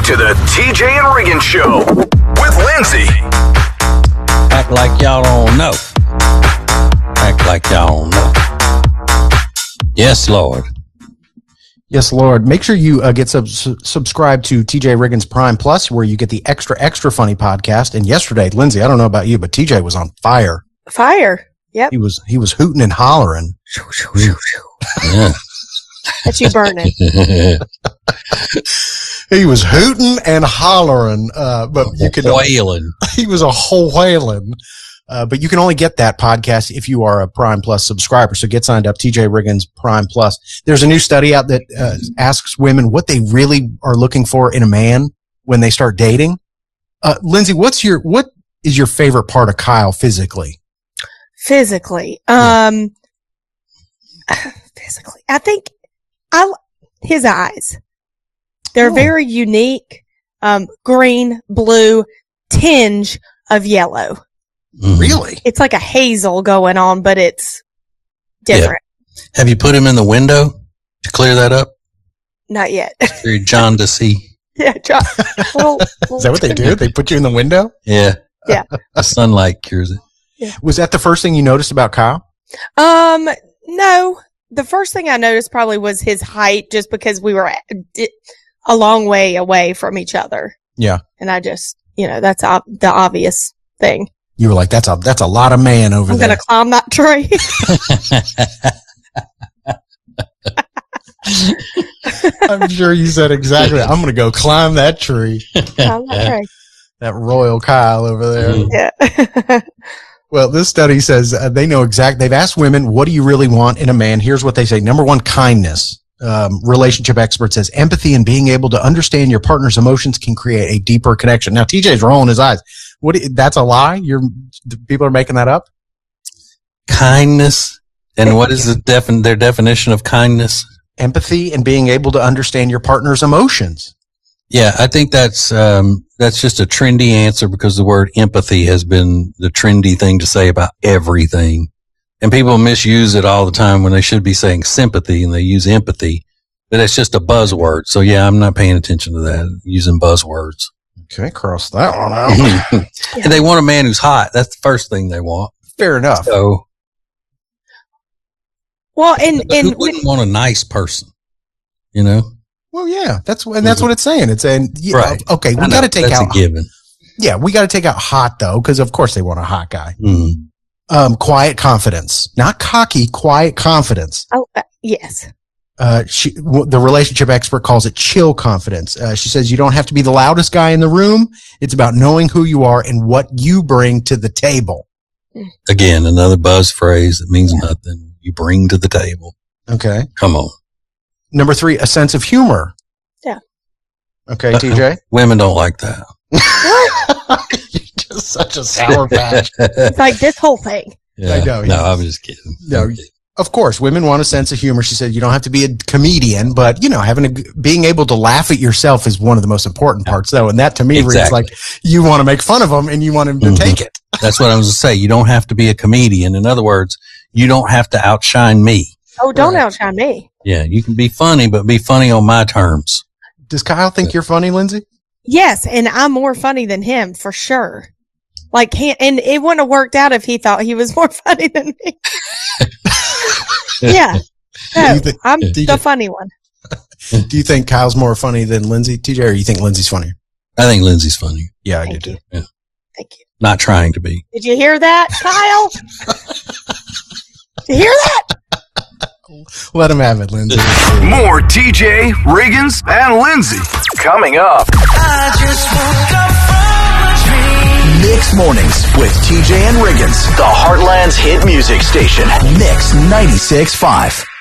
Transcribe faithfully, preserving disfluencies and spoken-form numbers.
to the T J and Riggins Show with Lindsay. Act like y'all don't know. Act like y'all don't know. Yes, Lord. Yes, Lord. Make sure you uh, get sub- subscribed to T J Riggins Prime Plus, where you get the extra, extra funny podcast. And yesterday, Lindsay, I don't know about you, but T J was on fire. Fire. Yep. He was, he was hooting and hollering. Yeah. That you burning. He was hooting and hollering, uh, but you can wailing. He was a whole wailing. Uh, but you can only get that podcast if you are a Prime Plus subscriber. So get signed up, T J Riggins Prime Plus. There's a new study out that uh, asks women what they really are looking for in a man when they start dating. Uh, Lindsay, what's your, what is your favorite part of Kyle physically? Physically. Um, yeah. Physically. I think I, his eyes. They're oh. very unique. Um, green, blue, tinge of yellow. Really? It's like a hazel going on, but it's different. Yeah. Have you put him in the window to clear that up? Not yet. For John to see. Yeah, John. Little, little Is that what they do? They put you in the window? Yeah. Yeah. The sunlight cures it. Yeah. Was that the first thing you noticed about Kyle? Um, no. The first thing I noticed probably was his height, just because we were a long way away from each other. Yeah. And I just, you know, that's ob- the obvious thing. You were like, that's a, that's a lot of man over I'm there. I'm going to climb that tree. I'm sure you said exactly. I'm going to go climb that tree. Climb that tree. That Royal Kyle over there. Yeah. Well, this study says uh, they know exact. They've asked women, what do you really want in a man? Here's what they say. Number one, kindness. Um, relationship expert says empathy and being able to understand your partner's emotions can create a deeper connection. Now, T J's rolling his eyes. What? That's a lie? You're, people are making that up? Kindness. And what is the defin- their definition of kindness? Empathy and being able to understand your partner's emotions. Yeah, I think that's, um, that's just a trendy answer because the word empathy has been the trendy thing to say about everything. And people misuse it all the time when they should be saying sympathy and they use empathy, but it's just a buzzword. So yeah, I'm not paying attention to that, using buzzwords. Okay, cross that one out. And they want a man who's hot. That's the first thing they want. Fair enough. So, well, and, and who wouldn't want a nice person, you know? Well, yeah, that's, and that's what it's saying. It's saying, yeah, right. Okay, we got to take that's out, a given. Yeah, we got to take out hot though, because of course they want a hot guy. Mm-hmm. Um, quiet confidence, not cocky, quiet confidence. Oh, uh, yes. Uh, she, w- the relationship expert calls it chill confidence. Uh, she says you don't have to be the loudest guy in the room. It's about knowing who you are and what you bring to the table. Again, another buzz phrase that means yeah. nothing. You bring to the table. Okay. Come on. Number three, a sense of humor. Yeah. Okay, T J? Women don't like that. You're just such a sour patch. It's like this whole thing. Yeah. I know. No, I'm just kidding. No, I'm kidding. Of course, women want a sense of humor. She said you don't have to be a comedian, but you know, having a, being able to laugh at yourself is one of the most important parts, though. And that to me exactly. reads like you want to make fun of them and you want him to mm-hmm. take it. That's what I was going to say. You don't have to be a comedian. In other words, you don't have to outshine me. Oh, don't right. outshine me. Yeah, you can be funny, but be funny on my terms. Does Kyle think you're funny, Lindsay? Yes, and I'm more funny than him for sure. Like, he, and it wouldn't have worked out if he thought he was more funny than me. Yeah, no, think, I'm the J, funny one. Do you think Kyle's more funny than Lindsay, T J, or you think Lindsay's funnier? I think Lindsay's funnier. Yeah, I Thank do you. too. Yeah. Thank you. Not trying to be. Did you hear that, Kyle? Did you hear that? Let him have it, Lindsay. More T J, Riggins, and Lindsay coming up. I just woke up from a dream. Mix Mornings with T J and Riggins, the Heartland's hit music station. Mix ninety-six point five.